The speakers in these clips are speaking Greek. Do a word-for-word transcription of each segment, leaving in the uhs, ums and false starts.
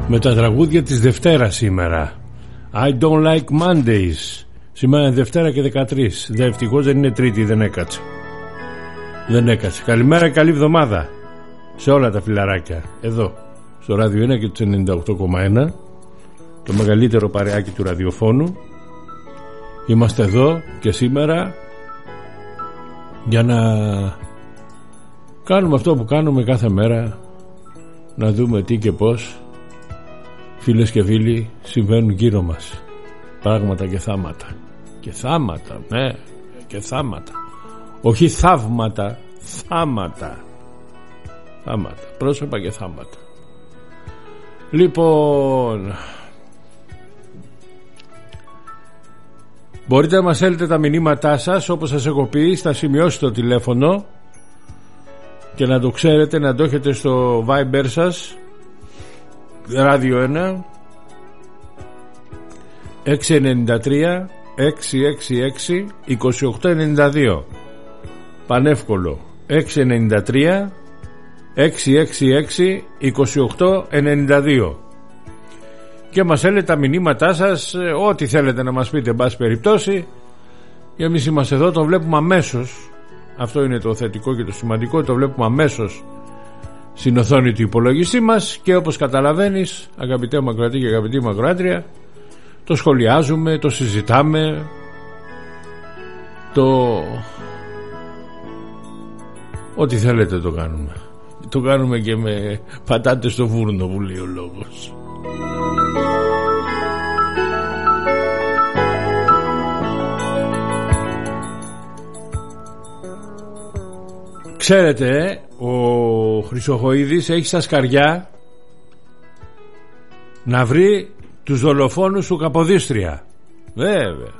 με τα τραγούδια της Δευτέρα σήμερα. I don't like Mondays. Σήμερα είναι Δευτέρα και δεκατρείς. Δε ευτυχώς δεν είναι Τρίτη, δεν έκατσε. Δεν έκατσε. Καλημέρα, καλή εβδομάδα σε όλα τα φιλαράκια εδώ στο Ράδιο ένα και του ενενήντα οκτώ κόμμα ένα, το μεγαλύτερο παρεάκι του ραδιοφώνου. Είμαστε εδώ και σήμερα για να κάνουμε αυτό που κάνουμε κάθε μέρα, να δούμε τι και πώς, φίλες και φίλοι, συμβαίνουν γύρω μας. Πράγματα και θάματα. Και θάματα, ναι, και θάματα. Όχι θαύματα, θάματα. Θάματα, πρόσωπα και θάματα. Λοιπόν, μπορείτε να μας στέλνετε τα μηνύματά σας, όπως σας έχω πει, στα σημειώσει το τηλέφωνο και να το ξέρετε, να το έχετε στο Viber σας, Ράδιο ένα έξι εννιά τρία έξι έξι έξι είκοσι οκτώ ενενήντα δύο. Πανεύκολο, έξι εννιά τρία έξι έξι έξι είκοσι οκτώ ενενήντα δύο. Και μας έλεγε τα μηνύματά σας, ό,τι θέλετε να μας πείτε, εν πάση περιπτώσει. Και εμείς είμαστε εδώ, το βλέπουμε αμέσως. Αυτό είναι το θετικό και το σημαντικό, το βλέπουμε αμέσως στην οθόνη του υπολογιστή μας. Και όπως καταλαβαίνεις, αγαπητέ Μακροατή και αγαπητή Μακροάτρια, το σχολιάζουμε, το συζητάμε, το... ό,τι θέλετε το κάνουμε. Το κάνουμε και με πατάτες στο φούρνο, που λέει ο λόγος. Ξέρετε, ο Χρυσοχοΐδης έχει στα σκαριά να βρει τους δολοφόνους του Καποδίστρια. Βέβαια.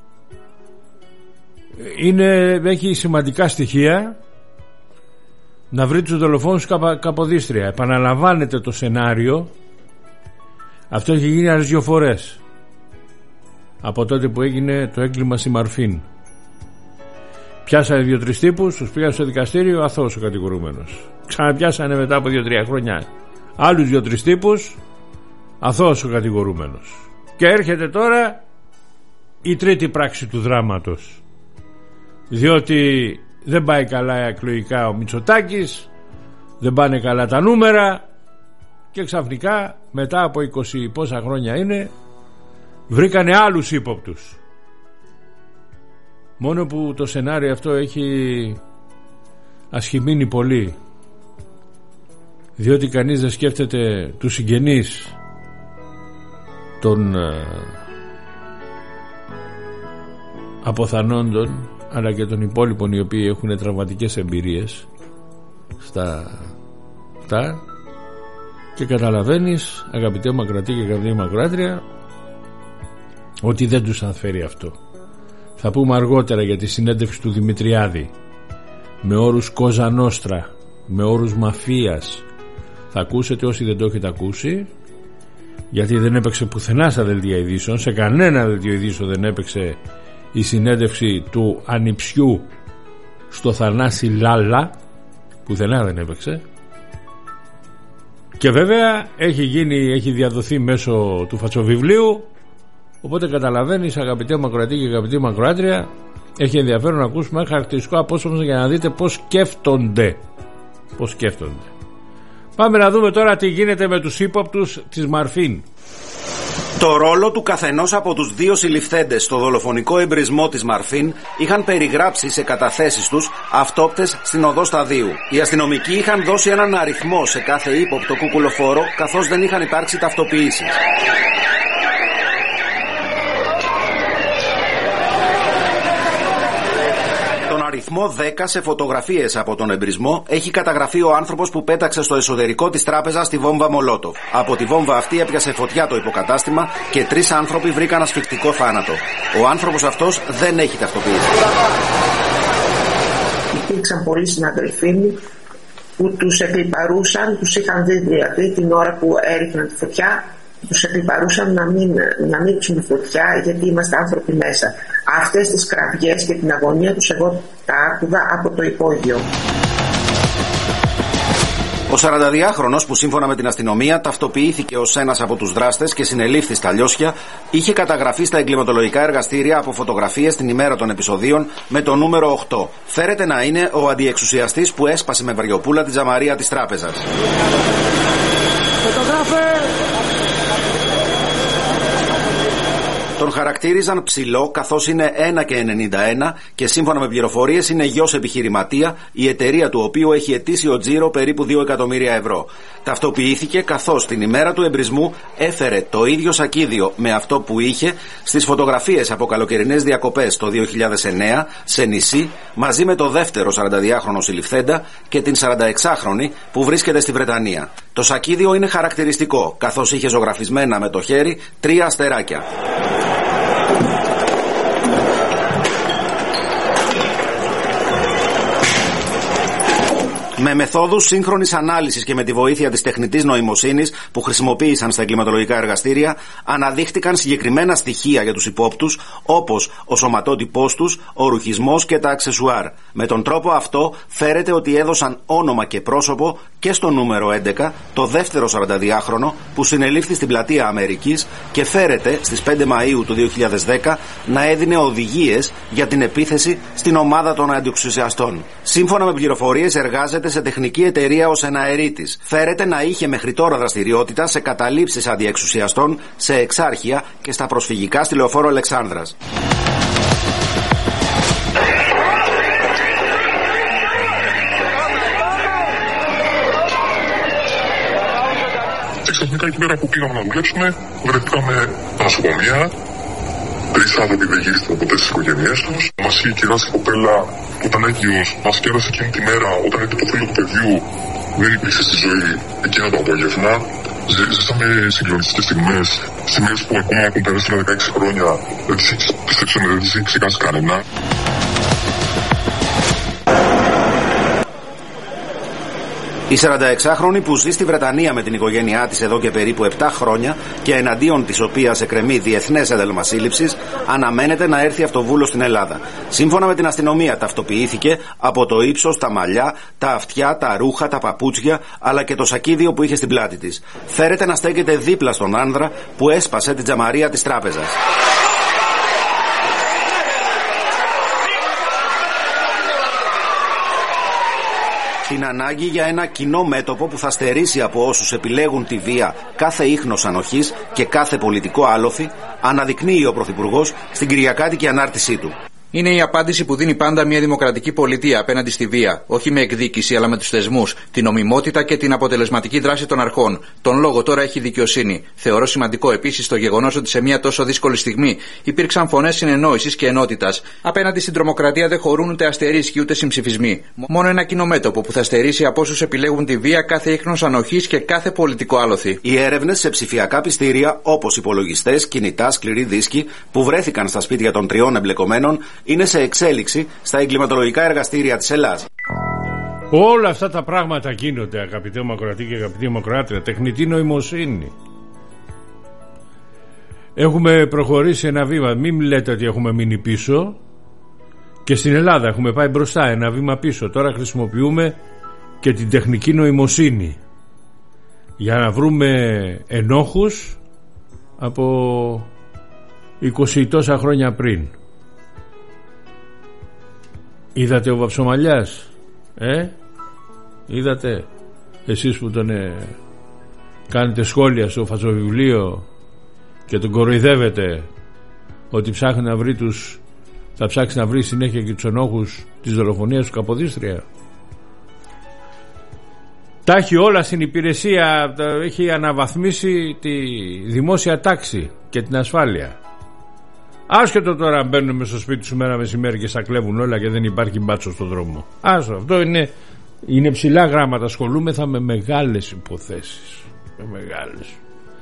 Είναι, έχει σημαντικά στοιχεία να βρει τους δολοφόνους του Καποδίστρια. Επαναλαμβάνεται το σενάριο. Αυτό έχει γίνει άλλες δύο φορές από τότε που έγινε το έγκλημα στη Μαρφίν. Πιάσανε δύο-τρεις τύπους, τους πήγαν στο δικαστήριο, αθώος ο κατηγορούμενος. Ξαναπιάσανε μετά από δύο-τρία χρόνια άλλους δύο-τρεις τύπους, αθώος ο κατηγορούμενος. Και έρχεται τώρα η τρίτη πράξη του δράματος, διότι δεν πάει καλά εκλογικά ο Μητσοτάκης, δεν πάνε καλά τα νούμερα, και ξαφνικά μετά από είκοσι πόσα χρόνια είναι, βρήκανε άλλους ύποπτους. Μόνο που το σενάριο αυτό έχει ασχημείνει πολύ, διότι κανείς δεν σκέφτεται τους συγγενείς των αποθανόντων, αλλά και των υπόλοιπων οι οποίοι έχουν τραυματικές εμπειρίες στα αυτά. Και καταλαβαίνεις, αγαπητέ Μακροατή και αγαπητή Μακροάτρια, ότι δεν τους αναφέρει αυτό. Θα πούμε αργότερα για τη συνέντευξη του Δημητριάδη με όρους Κόζα Νόστρα, με όρους μαφίας. Θα ακούσετε όσοι δεν το έχετε ακούσει, γιατί δεν έπαιξε πουθενά στα δελτία ειδήσεων, σε κανένα δελτίο ειδήσεων δεν έπαιξε η συνέντευξη του ανιψιού στο Θανάση Λάλα, πουθενά δεν έπαιξε. Και βέβαια έχει γίνει, έχει διαδοθεί μέσω του φατσοβιβλίου. Οπότε καταλαβαίνεις, αγαπητέ Μακροατή και αγαπητή Μακροάτρια, έχει ενδιαφέρον να ακούσουμε ένα χαρακτηριστικό απόσπασμα για να δείτε πώς σκέφτονται. Πώς σκέφτονται. Πάμε να δούμε τώρα τι γίνεται με τους ύποπτους της Μαρφίν. Το ρόλο του καθενός από τους δύο συλληφθέντες στο δολοφονικό εμπρισμό της Μαρφίν είχαν περιγράψει σε καταθέσεις τους αυτόπτες στην οδό Σταδίου. Οι αστυνομικοί είχαν δώσει έναν αριθμό σε κάθε ύποπτο κουκουλοφόρο, καθώς δεν είχαν υπάρξει ταυτοποιήσεις. Αριθμό δέκα σε φωτογραφίες από τον εμπρισμό έχει καταγραφεί ο άνθρωπος που πέταξε στο εσωτερικό της τράπεζας τη βόμβα Μολότοφ. Από τη βόμβα αυτή έπιασε φωτιά το υποκατάστημα και τρεις άνθρωποι βρήκαν ασφυκτικό θάνατο. Ο άνθρωπος αυτός δεν έχει ταυτοποιηθεί. Υπήρξαν πολλοί συναδελφοί μου που τους εκλιπαρούσαν, τους είχαν δει δηλαδή την ώρα που έριχναν τη φωτιά, τους εκλιπαρούσαν να μην, να μην ανοίξουν τη φωτιά, γιατί είμαστε άνθρωποι μέσα. Αυτές τις κραυγές και την αγωνία τους εγώ τα άκουγα από το υπόγειο. Ο σαρανταδυάχρονος, που σύμφωνα με την αστυνομία ταυτοποιήθηκε ως ένας από τους δράστες και συνελήφθη στα Λιώσια, είχε καταγραφεί στα εγκληματολογικά εργαστήρια από φωτογραφίες την ημέρα των επεισοδίων με το νούμερο οκτώ. Φέρεται να είναι ο αντιεξουσιαστής που έσπασε με βαριοπούλα την τζαμαρία της τράπεζας. Φωτογράφε! Τον χαρακτήριζαν ψηλό, καθώς είναι ένα και ενενήντα ένα και σύμφωνα με πληροφορίες είναι γιος επιχειρηματία, η εταιρεία του οποίου έχει ετήσιο τζίρο περίπου δύο εκατομμύρια ευρώ. Ταυτοποιήθηκε καθώς την ημέρα του εμπρισμού έφερε το ίδιο σακίδιο με αυτό που είχε στις φωτογραφίες από καλοκαιρινές διακοπές το δύο χιλιάδες εννέα σε νησί, μαζί με το δεύτερο σαρανταδυάχρονο συλληφθέντα και την σαρανταεξάχρονη που βρίσκεται στη Βρετανία. Το σακίδιο είναι χαρακτηριστικό, καθώς είχε ζωγραφισμένα με το χέρι τρία αστεράκια. Με μεθόδους σύγχρονης ανάλυσης και με τη βοήθεια της τεχνητής νοημοσύνης που χρησιμοποίησαν στα εγκληματολογικά εργαστήρια, αναδείχτηκαν συγκεκριμένα στοιχεία για τους υπόπτους, όπως ο σωματότυπός τους, ο ρουχισμός και τα αξεσουάρ. Με τον τρόπο αυτό φέρεται ότι έδωσαν όνομα και πρόσωπο και στο νούμερο έντεκα, το δεύτερο σαρανταδυάχρονο που συνελήφθη στην πλατεία Αμερικής, και φέρεται στις πέντε Μαΐου του δύο χιλιάδες δέκα να έδινε οδηγίες για την επίθεση στην ομάδα των αντιεξουσιαστών. Σύμφωνα με πληροφορίες, εργάζεται σε τεχνική εταιρεία ως εναερίτης. Φέρεται να είχε μέχρι τώρα δραστηριότητα σε καταλήψεις αντιεξουσιαστών σε Εξάρχεια και στα προσφυγικά στη Λεωφόρο Αλεξάνδρας. Και ξαφνικά εκεί πέρα που πήγαμε να δουλέψουμε, βρεθήκαμε στα νοσοκομεία. Τρεις άνθρωποι δεν γύρισαν ποτέ στις οικογένειές τους. Μας είχε κεράσει η κοπέλα που ήταν έγκυος, μας κέρασε εκείνη τη μέρα όταν είπε το φίλο του παιδιού δεν υπήρξε στη ζωή εκείνο το απόγευμα. Ζήσαμε συγκλονιστικές στιγμές, στιγμές που ακόμα έχουν περάσει δεκαέξι χρόνια, δεν τις έχει ξεχάσει κανένα. Η σαρανταεξάχρονη που ζει στη Βρετανία με την οικογένειά της εδώ και περίπου επτά χρόνια και εναντίον της οποίας εκκρεμεί διεθνές ένταλμα σύλληψης, αναμένεται να έρθει αυτοβούλος στην Ελλάδα. Σύμφωνα με την αστυνομία ταυτοποιήθηκε από το ύψος, τα μαλλιά, τα αυτιά, τα ρούχα, τα παπούτσια αλλά και το σακίδιο που είχε στην πλάτη της. Φέρεται να στέκεται δίπλα στον άνδρα που έσπασε την τζαμαρία της τράπεζας. Την ανάγκη για ένα κοινό μέτωπο που θα στερήσει από όσους επιλέγουν τη βία κάθε ίχνος ανοχής και κάθε πολιτικό άλοθη, αναδεικνύει ο Πρωθυπουργός στην κυριακάτικη ανάρτησή του. Είναι η απάντηση που δίνει πάντα μια δημοκρατική πολιτεία απέναντι στη βία, όχι με εκδίκηση αλλά με τους θεσμούς, την νομιμότητα και την αποτελεσματική δράση των αρχών. Τον λόγο τώρα έχει η δικαιοσύνη. Θεωρώ σημαντικό επίσης το γεγονός ότι σε μια τόσο δύσκολη στιγμή υπήρξαν φωνές συνεννόησης και ενότητας. Απέναντι στην τρομοκρατία δεν χωρούν ούτε αστερίσκοι ούτε συμψηφισμοί. Μόνο ένα κοινό μέτωπο που θα στερήσει από όσους επιλέγουν τη βία κάθε ίχνος ανοχής και κάθε πολιτικό άλοθη. Οι έρευνες σε ψηφιακά πιστήρια όπως υπολογιστές, κινητά, σκληροί δίσκοι που βρέθηκαν στα σπίτια των τριών εμπλεκομένων είναι σε εξέλιξη στα εγκληματολογικά εργαστήρια της Ελλάδας. Όλα αυτά τα πράγματα γίνονται, αγαπητέ Δημοκρατή και αγαπητή Δημοκράτρια, τεχνητή νοημοσύνη. Έχουμε προχωρήσει ένα βήμα. Μην λέτε ότι έχουμε μείνει πίσω. Και στην Ελλάδα έχουμε πάει μπροστά ένα βήμα πίσω. Τώρα χρησιμοποιούμε και την τεχνική νοημοσύνη για να βρούμε ενόχους από είκοσι τόσα χρόνια πριν. Είδατε ο Βαψομαλιάς, ε, είδατε εσείς που τον ε, κάνετε σχόλια στο φασοβιβλίο και τον κοροϊδεύετε ότι ψάχνει να βρει τους, θα ψάξει να βρει συνέχεια και τους ενόχους της δολοφονίας του Καποδίστρια. Τα έχει όλα στην υπηρεσία, έχει αναβαθμίσει τη δημόσια τάξη και την ασφάλεια. Άσχετο τώρα αν μπαίνουν μες στο σπίτι σου μέρα μεσημέρι και στα κλέβουν όλα και δεν υπάρχει μπάτσο στον δρόμο. Άσο, αυτό είναι, είναι ψηλά γράμματα. Ασχολούμεθα με μεγάλες υποθέσεις. Με μεγάλες.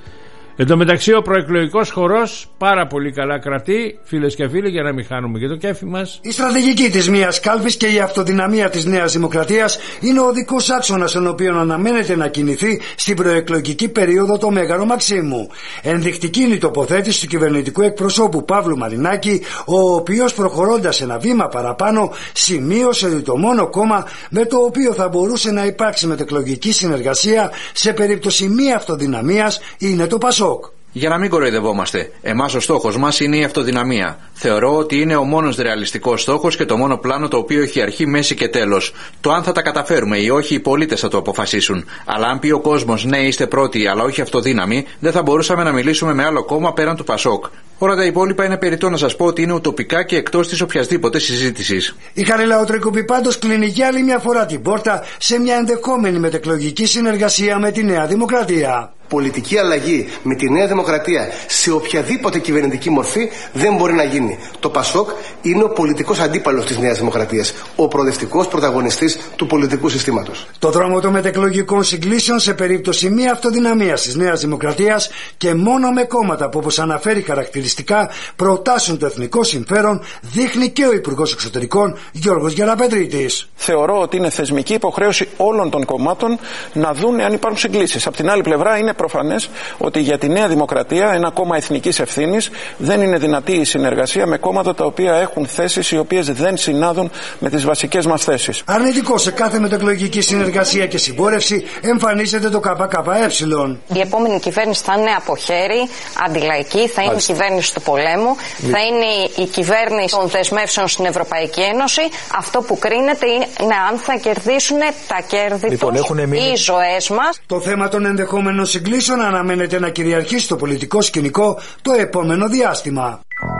Εν τω μεταξύ ο προεκλογικός χορός πάρα πολύ καλά κρατεί, φίλες και φίλοι, για να μην χάνουμε και το κέφι μας. Η στρατηγική της μίας κάλπης και η αυτοδυναμία της Νέας Δημοκρατίας είναι ο οδικός άξονας στον οποίο αναμένεται να κινηθεί στην προεκλογική περίοδο το Μέγαρο Μαξίμου. Ενδεικτική είναι η τοποθέτηση του κυβερνητικού εκπροσώπου Παύλου Μαρινάκη, ο οποίος προχωρώντας ένα βήμα παραπάνω σημείωσε ότι το μόνο κόμμα με το οποίο θα μπορούσε να υπάρξει μετεκλογική συνεργασία σε περίπτωση μη αυτοδυναμίας είναι το Πασόκ. Για να μην κοροϊδευόμαστε, εμάς ο στόχος μας είναι η αυτοδυναμία. Θεωρώ ότι είναι ο μόνος ρεαλιστικός στόχος και το μόνο πλάνο το οποίο έχει αρχή, μέση και τέλος. Το αν θα τα καταφέρουμε ή όχι οι πολίτες θα το αποφασίσουν. Αλλά αν πει ο κόσμος ναι, είστε πρώτοι, αλλά όχι αυτοδύναμοι, δεν θα μπορούσαμε να μιλήσουμε με άλλο κόμμα πέραν του Πασόκ. Όλα τα υπόλοιπα είναι περιττό να σας πω ότι είναι ουτοπικά και εκτός της οποιασδήποτε συζήτησης. Η Χαριλαοτρικούπη πάντως κλείνει για άλλη μια φορά την πόρτα σε μια ενδεχόμενη μετεκλογική συνεργασία με τη Νέα Δημοκρατία. Πολιτική αλλαγή με τη Νέα Δημοκρατία σε οποιαδήποτε κυβερνητική μορφή δεν μπορεί να γίνει. Το Πασόκ είναι ο πολιτικός αντίπαλος της Νέας Δημοκρατίας, ο προοδευτικός πρωταγωνιστής του πολιτικού συστήματος. Το δρόμο των μετεκλογικών συγκλήσεων σε περίπτωση μη αυτοδυναμίας της Νέας Δημοκρατίας και μόνο με κόμματα που, όπως αναφέρει χαρακτηριστικά, προτάσουν το εθνικό συμφέρον, δείχνει και ο Υπουργός Εξωτερικών Γιώργος Γεραπετρίτης. Θεωρώ ότι είναι θεσμική υποχρέωση όλων των κομμάτων να δουν αν υπάρχουν συγκλήσεις. Απ' την άλλη πλευρά, είναι προφανές ότι για τη Νέα Δημοκρατία, ένα κόμμα εθνικής ευθύνης, δεν είναι δυνατή η συνεργασία με κόμματα τα οποία έχουν θέσεις οι οποίες δεν συνάδουν με τις βασικές μας θέσεις. Αρνητικό σε κάθε μετεκλογική συνεργασία και συμπόρευση εμφανίζεται το ΚΚΕ. Η επόμενη κυβέρνηση θα είναι από χέρι, αντιλαϊκή, θα είναι η κυβέρνηση του πολέμου, θα είναι η κυβέρνηση των δεσμεύσεων στην Ευρωπαϊκή Ένωση. Αυτό που κρίνεται είναι αν θα κερδίσουν τα κέρδη λοιπόν, τους, οι ζωές μας. Το θέμα των ενδεχόμενων συγκλήσεων αναμένεται να κυριαρχήσει το πολιτικό σκηνικό το επόμενο διάστημα.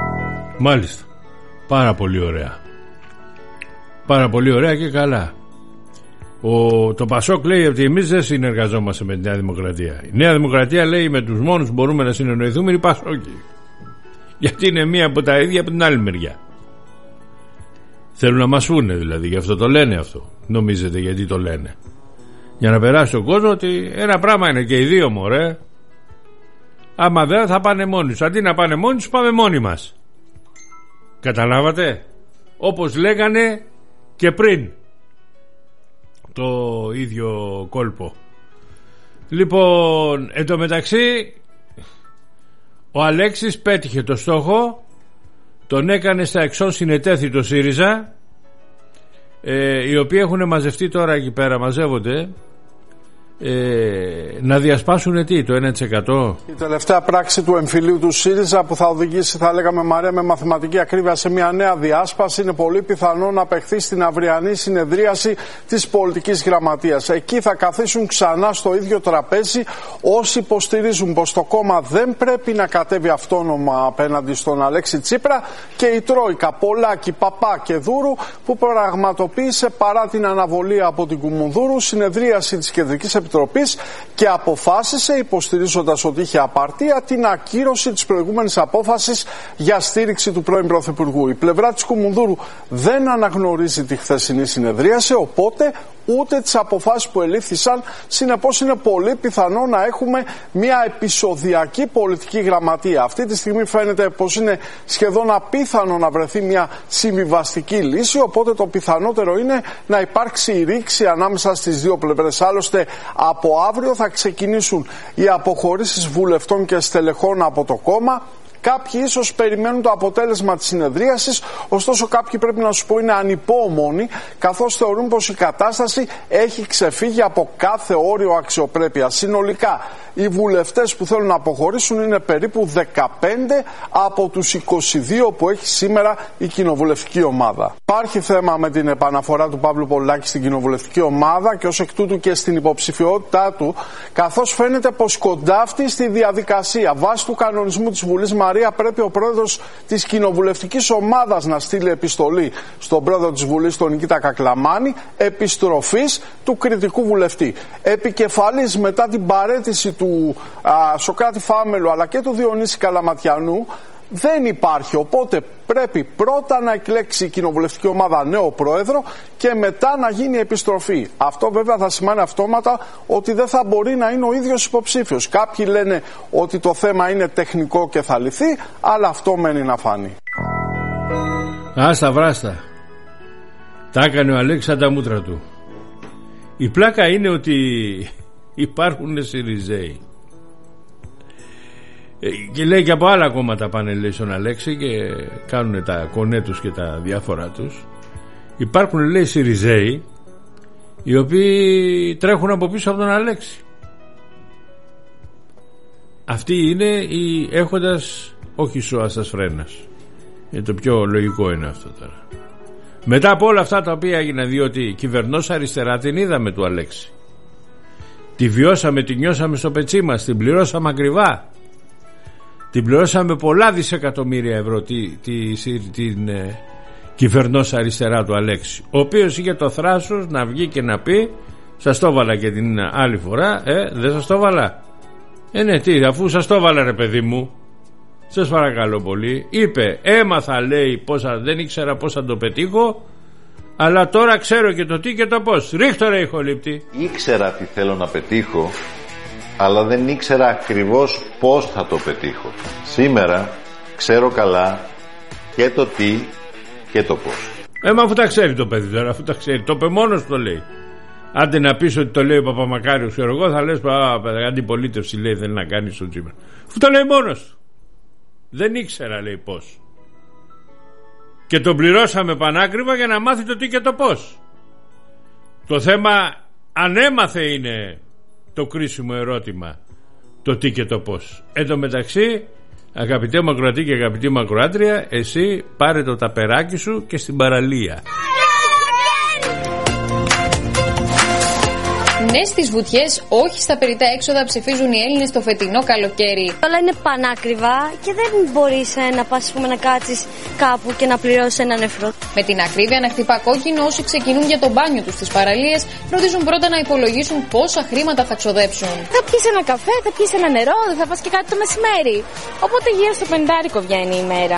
Μάλιστα. Πάρα πολύ ωραία. Πάρα πολύ ωραία και καλά. Ο, το Πασόκ λέει ότι εμείς δεν συνεργαζόμαστε με τη Νέα Δημοκρατία. Η Νέα Δημοκρατία λέει με τους μόνους που μπορούμε να συνεννοηθούμε είναι οι Πασόκοι. Γιατί είναι μία από τα ίδια από την άλλη μεριά. Θέλουν να μας φούνε δηλαδή, γι' αυτό το λένε αυτό. Νομίζετε γιατί το λένε? Για να περάσει ο κόσμο ότι ένα πράγμα είναι και οι δύο, μωρέ. Άμα δεν θα πάνε μόνοι τους. Αντί να πάνε μόνοι τους, πάμε μόνοι μας. Καταλάβατε? Όπως λέγανε και πριν το ίδιο κόλπο. Λοιπόν, εν τω μεταξύ ο Αλέξης πέτυχε το στόχο. Τον έκανε στα εξών συνετέθη το ΣΥΡΙΖΑ, ε, οι οποίοι έχουν μαζευτεί τώρα εκεί πέρα, μαζεύονται Ε, να διασπάσουν τι, το ένα τοις εκατό. Η τελευταία πράξη του εμφυλίου του ΣΥΡΙΖΑ που θα οδηγήσει, θα λέγαμε Μαρία, με μαθηματική ακρίβεια σε μια νέα διάσπαση, είναι πολύ πιθανό να παιχθεί στην αυριανή συνεδρίαση της πολιτικής γραμματείας. Εκεί θα καθίσουν ξανά στο ίδιο τραπέζι όσοι υποστηρίζουν πως το κόμμα δεν πρέπει να κατέβει αυτόνομα απέναντι στον Αλέξη Τσίπρα, και η Τρόικα Πολάκη, Παπά και Δούρου, που πραγματοποίησε παρά την αναβολή από την Κουμουνδούρου συνεδρίαση της Κεντρικής Επιτροπής και αποφάσισε, υποστηρίζοντας ότι είχε απαρτία, την ακύρωση της προηγούμενης απόφασης για στήριξη του πρώην Πρωθυπουργού. Η πλευρά της Κουμουνδούρου δεν αναγνωρίζει τη χθεσινή συνεδρίαση, οπότε ούτε τις αποφάσεις που ελήφθησαν. Συνεπώς είναι πολύ πιθανό να έχουμε μια επεισοδιακή πολιτική γραμματεία. Αυτή τη στιγμή φαίνεται πως είναι σχεδόν απίθανο να βρεθεί μια συμβιβαστική λύση, οπότε το πιθανότερο είναι να υπάρξει η ρήξη ανάμεσα στις δύο πλευρές. Άλλωστε από αύριο θα ξεκινήσουν οι αποχωρήσεις βουλευτών και στελεχών από το κόμμα. Κάποιοι ίσως περιμένουν το αποτέλεσμα της συνεδρίασης, ωστόσο κάποιοι, πρέπει να σου πω, είναι ανυπόμονοι, καθώς θεωρούν πως η κατάσταση έχει ξεφύγει από κάθε όριο αξιοπρέπειας. Συνολικά οι βουλευτές που θέλουν να αποχωρήσουν είναι περίπου δεκαπέντε από τους είκοσι δύο που έχει σήμερα η κοινοβουλευτική ομάδα. Υπάρχει θέμα με την επαναφορά του Παύλου Πολάκη στην κοινοβουλευτική ομάδα και ως εκ τούτου και στην υποψηφιότητά του, καθώς φαίνεται πως κοντάφτει στη διαδικασία. Βάσει του κανονισμού της Βουλής, Μαρία, πρέπει ο πρόεδρος της κοινοβουλευτικής ομάδας να στείλει επιστολή στον πρόεδρο της Βουλής, τον Νικήτα Κακλαμάνη, επιστροφής του κριτικού βουλευτή. Επικεφαλής, μετά την παραίτηση του α, Σωκράτη Φάμελου αλλά και του Διονύση Καλαματιανού, δεν υπάρχει. Οπότε πρέπει πρώτα να εκλέξει η κοινοβουλευτική ομάδα νέο πρόεδρο και μετά να γίνει επιστροφή. Αυτό βέβαια θα σημαίνει αυτόματα ότι δεν θα μπορεί να είναι ο ίδιος υποψήφιος. Κάποιοι λένε ότι το θέμα είναι τεχνικό και θα λυθεί, αλλά αυτό μένει να φανεί. Άστα βράστα. Τα έκανε ο Αλέξης σαν τα μούτρα του. Η πλάκα είναι ότι υπάρχουν Συριζέοι. Και λέει και από άλλα κόμματα πάνε, λέει, στον Αλέξη και κάνουν τα κονέ τους και τα διάφορα τους. Υπάρχουν, λέει, Συριζέοι οι οποίοι τρέχουν από πίσω από τον Αλέξη. Αυτοί είναι οι έχοντας όχι σώαστας φρένας. Είναι το πιο λογικό είναι αυτό τώρα. Μετά από όλα αυτά τα οποία έγιναν, διότι κυβερνός αριστερά την είδαμε του Αλέξη. Τη βιώσαμε, τη νιώσαμε στο πετσί μας, την πληρώσαμε ακριβά. Την πληρώσαμε πολλά δισεκατομμύρια ευρώ τη, τη, τη, την ε, κυβερνός αριστερά του Αλέξη, ο οποίος είχε το θράσος να βγει και να πει, σας το έβαλα και την άλλη φορά, ε, δεν σας το έβαλα. Ε, ναι, τι, αφού σας το έβαλα, ρε παιδί μου, σας παρακαλώ πολύ. Είπε, έμαθα, λέει, πώς, δεν ήξερα πώς θα το πετύχω, αλλά τώρα ξέρω και το τι και το πώς. Ρίχτω, ρε ηχολήπτη. Ήξερα τι θέλω να πετύχω, αλλά δεν ήξερα ακριβώς πώς θα το πετύχω. Σήμερα ξέρω καλά και το τι και το πώς. Ε, μα αφού τα ξέρει το παιδί τώρα, αφού τα ξέρει, το είπε μόνος το λέει. Άντε να πεις ότι το λέει ο Παπαμακάριος, ξέρω εγώ, θα λες, α, αντιπολίτευση, λέει, θέλει να κάνει στον Τσίπρα. Αφού το λέει μόνος. Δεν ήξερα, λέει, πώς. Και τον πληρώσαμε πανάκριβα για να μάθει το τι και το πώς. Το θέμα αν έμαθε είναι το κρίσιμο ερώτημα, το τι και το πώς. Εν τω μεταξύ, αγαπητέ Μακροατή και αγαπητή Μακροάτρια, εσύ πάρε το ταπεράκι σου και στην παραλία. Ναι στις βουτιές, όχι στα περιττά έξοδα ψηφίζουν οι Έλληνες το φετινό καλοκαίρι. Όλα είναι πανάκριβα και δεν μπορείς να πας, πούμε, να κάτσεις κάπου και να πληρώσεις ένα νεφρό. Με την ακρίβεια να χτυπά κόκκινο όσοι ξεκινούν για το μπάνιο τους στις παραλίες, φροντίζουν πρώτα να υπολογίσουν πόσα χρήματα θα ξοδέψουν. Θα πιεις ένα καφέ, θα πιεις ένα νερό, δεν θα φας και κάτι το μεσημέρι. Οπότε γύρω στο πεντάρικο βγαίνει η μέρα.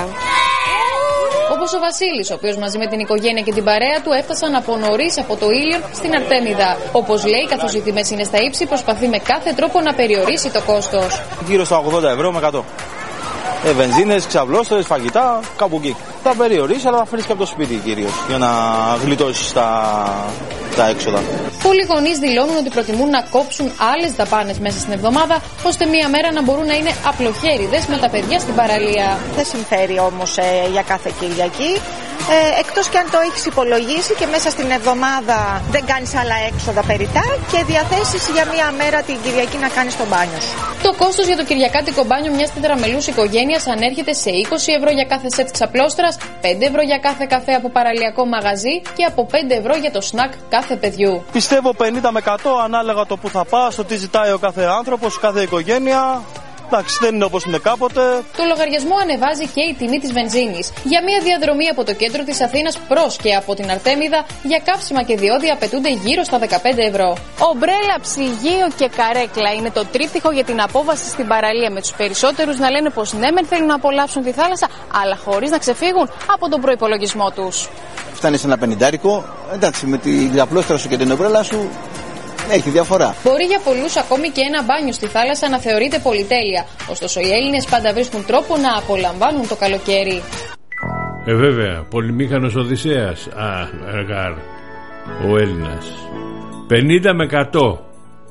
Όπως ο Βασίλης, ο οποίος μαζί με την οικογένεια και την παρέα του έφτασαν από νωρίς από το Ήλιον στην Αρτέμιδα. Όπως λέει, καθώς οι τιμές είναι στα ύψη, προσπαθεί με κάθε τρόπο να περιορίσει το κόστος. Γύρω στα ογδόντα ευρώ με εκατό. Ε, βενζίνες, ξαβλώστερες, φαγητά, κάπου εκεί. Θα περιορίσει, αλλά θα φέρεις και από το σπίτι κυρίως, για να γλιτώσεις τα, τα έξοδα. Πολλοί γονείς δηλώνουν ότι προτιμούν να κόψουν άλλες δαπάνες μέσα στην εβδομάδα, ώστε μία μέρα να μπορούν να είναι απλοχέριδες με τα παιδιά στην παραλία. Δεν συμφέρει όμως ε, για κάθε Κυριακή. Ε, εκτός και αν το έχεις υπολογίσει και μέσα στην εβδομάδα δεν κάνεις άλλα έξοδα περιττά και διαθέσεις για μία μέρα την Κυριακή να κάνεις το μπάνιο σου. Το κόστος για το κυριακάτικο μπάνιο μιας τετραμελούς οικογένειας ανέρχεται σε είκοσι ευρώ για κάθε σετ ξαπλώστρας, πέντε ευρώ για κάθε καφέ από παραλιακό μαγαζί και από πέντε ευρώ για το σνακ κάθε παιδιού. Πιστεύω πενήντα με εκατό ανάλογα το που θα πας, το τι ζητάει ο κάθε άνθρωπος, κάθε οικογένεια. Εντάξει, δεν είναι όπως είναι κάποτε. Το λογαριασμό ανεβάζει και η τιμή της βενζίνης. Για μια διαδρομή από το κέντρο της Αθήνας προς και από την Αρτέμιδα, για καύσιμα και διόδια απαιτούνται γύρω στα δεκαπέντε ευρώ. Ομπρέλα, ψυγείο και καρέκλα είναι το τρίπτυχο για την απόβαση στην παραλία, με τους περισσότερους να λένε πως ναι, μεν θέλουν να απολαύσουν τη θάλασσα, αλλά χωρίς να ξεφύγουν από τον προϋπολογισμό τους. Φτάνει σε ένα πενηντάρικο, εντάξει, με την διαπλώστρα σου και την ομπρέλα σου. Έχει διαφορά. Μπορεί για πολλούς ακόμη και ένα μπάνιο στη θάλασσα να θεωρείται πολυτέλεια. Ωστόσο, οι Έλληνες πάντα βρίσκουν τρόπο να απολαμβάνουν το καλοκαίρι. Ε, βέβαια, πολυμήχανος Οδυσσέας. Α, εργάρ, ο Έλληνας. πενήντα με εκατό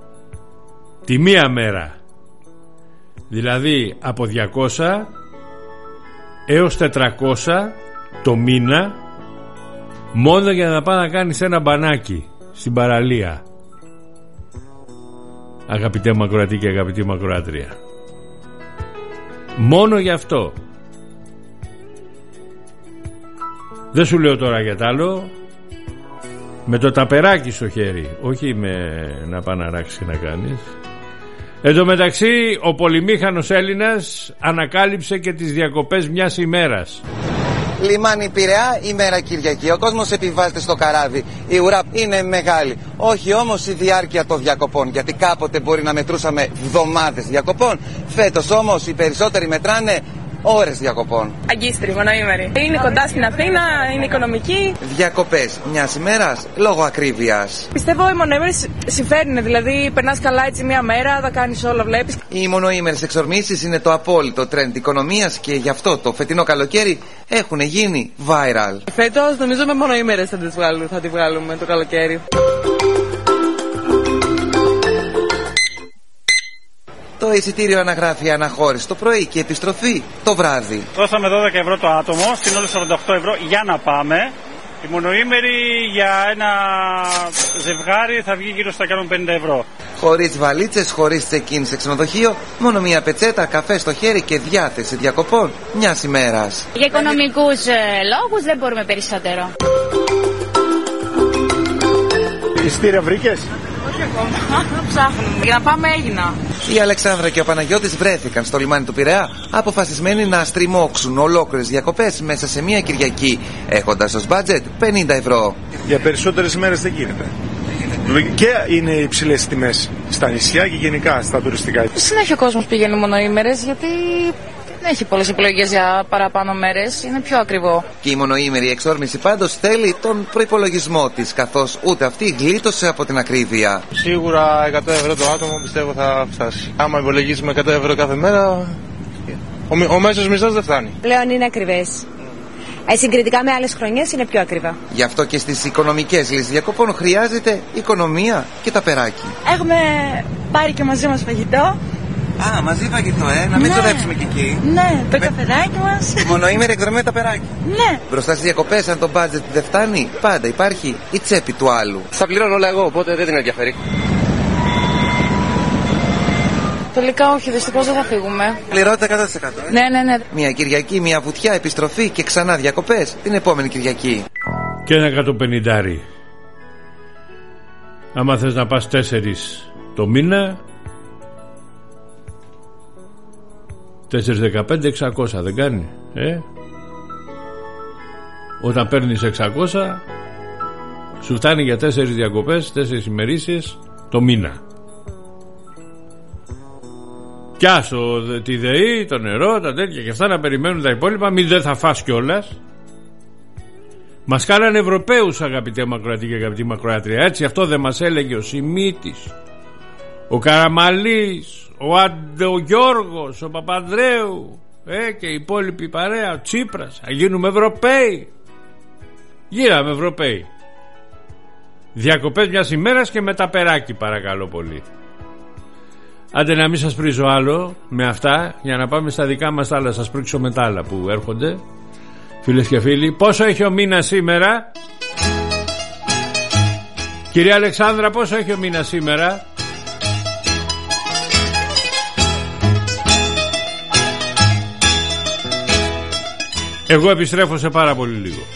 τη μία μέρα. Δηλαδή από διακόσια έως τετρακόσια το μήνα, μόνο για να πάει να κάνεις ένα μπανάκι στην παραλία. Αγαπητέ Μακροατή και αγαπητή Μακροάτρια, μόνο γι' αυτό. Δεν σου λέω τώρα για τ' άλλο. Με το ταπεράκι στο χέρι, όχι με να πάει να ράξεις και να κάνεις. Εν τω μεταξύ, ο πολυμήχανος Έλληνας ανακάλυψε και τις διακοπές μιας ημέρας. Λιμάνι Πειραιά, ημέρα Κυριακή. Ο κόσμος επιβάλλεται στο καράβι. Η ουρά είναι μεγάλη. Όχι όμως η διάρκεια των διακοπών, γιατί κάποτε μπορεί να μετρούσαμε εβδομάδες διακοπών. Φέτος όμως οι περισσότεροι μετράνε ώρες διακοπών. Αγκίστρι, μονοήμερη. Είναι κοντά στην Αθήνα, είναι οικονομική. Διακοπές μιας ημέρας λόγω ακρίβειας. Πιστεύω οι μονοήμερες συμφέρουν, δηλαδή περνάς καλά έτσι μία μέρα, τα κάνεις όλα, βλέπεις. Οι μονοήμερες εξορμήσεις είναι το απόλυτο trend οικονομίας και γι' αυτό το φετινό καλοκαίρι έχουν γίνει viral. Φέτος νομίζω με μονοήμερες θα, θα τη βγάλουμε το καλοκαίρι. Το εισιτήριο αναγράφει αναχώρηση το πρωί και επιστροφή το βράδυ. Δώσαμε δώδεκα ευρώ το άτομο, στην όλη σαράντα οκτώ ευρώ για να πάμε. Η μονοήμερη για ένα ζευγάρι θα βγει γύρω στα εκατόν πενήντα ευρώ. Χωρίς βαλίτσες, χωρίς check-in σε ξενοδοχείο, μόνο μία πετσέτα, καφέ στο χέρι και διάθεση διακοπών μιας ημέρας. Για οικονομικούς ε, λόγους δεν μπορούμε περισσότερο. Εισιτήρια βρήκες? Όχι ακόμα, ψάχνουμε. Για να πάμε έγινα. Η Αλεξάνδρα και ο Παναγιώτης βρέθηκαν στο λιμάνι του Πειραιά αποφασισμένοι να στριμώξουν ολόκληρες διακοπές μέσα σε μία Κυριακή, έχοντας ως μπάτζετ πενήντα ευρώ. Για περισσότερες μέρες δεν γίνεται. Και είναι υψηλές τιμές στα νησιά και γενικά στα τουριστικά. Συνέχεια ο κόσμος πηγαίνει μονοήμερες γιατί δεν έχει πολλές επιλογές για παραπάνω μέρες, είναι πιο ακριβό. Και η μονοήμερη εξόρμηση πάντως θέλει τον προϋπολογισμό της, καθώς ούτε αυτή γλίτωσε από την ακρίβεια. Σίγουρα εκατό ευρώ το άτομο πιστεύω θα φτάσει. Άμα υπολογίσουμε εκατό ευρώ κάθε μέρα, ο, ο μέσος μισθός δεν φτάνει. Πλέον είναι ακριβές. Ε, συγκριτικά με άλλες χρονιές είναι πιο ακριβά. Γι' αυτό και στις οικονομικές λύσεις διακοπών χρειάζεται οικονομία και ταπεράκι. Έχουμε πάρει και μαζί μας φαγητό. Α, μαζί φαγητό, ε, να μην ναι. ξοδέψουμε και εκεί. Ναι, το καφεδάκι μας. Μονοήμερη εκδρομή με ταπεράκι. Ναι. Μπροστά στις διακοπές, αν το budget δεν φτάνει, πάντα υπάρχει η τσέπη του άλλου. Θα πληρώνω όλα εγώ, οπότε δεν την ενδιαφέρει. Τελικά όχι, δυστυχώς δεν θα φύγουμε. Πληρώτε εκατό τοις εκατό. Ε? Ναι, ναι, ναι. Μια Κυριακή, μια βουτιά, επιστροφή και ξανά διακοπές την επόμενη Κυριακή. Και ένα εκατόν πενήντα. Άμα θες να πας τέσσερις το μήνα, τέσσερις δεκαπέντε εξακόσια δεν κάνει, ε? Όταν παίρνεις εξακόσια σου φτάνει για τέσσερις διακοπές, τέσσερις ημερήσεις το μήνα. Κι άσο τη ΔΕΗ, το νερό, τα τέτοια και αυτά να περιμένουν τα υπόλοιπα, μην δεν θα φας κιόλας. Μας κάνανε Ευρωπαίους, αγαπητέ Μακροατή και αγαπητή Μακροάτρια, έτσι. Αυτό δεν μας έλεγε ο Σιμίτης, ο Καραμαλής, ο, Αντε, ο Γιώργος, ο Παπανδρέου, ε, και οι υπόλοιποι παρέα, ο Τσίπρας. Θα γίνουμε Ευρωπαίοι. Γίναμε Ευρωπαίοι. Διακοπές μιας ημέρας και με ταπεράκι, παρακαλώ πολύ. Άντε να μην σας πρίζω άλλο με αυτά, για να πάμε στα δικά μας τα άλλα. Σας πρίξω με τα άλλα που έρχονται. Φίλες και φίλοι, πόσο έχει ο μήνας σήμερα? Κυρία Αλεξάνδρα, πόσο έχει ο μήνας σήμερα? Εγώ επιστρέφω σε πάρα πολύ λίγο.